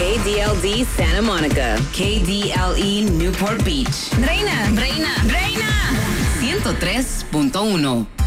KDLD Santa Monica. KDLE Newport Beach. Reina. 103.1.